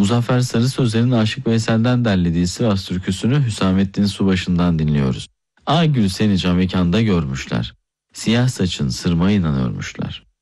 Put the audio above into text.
Muzaffer Sarı Sözler'in Aşık Veysel'den derlediği Sivas türküsünü Hüsamettin Subaşı'ndan dinliyoruz. Gül seni camekanda görmüşler. Siyah saçın sırma inanıyormuşlar.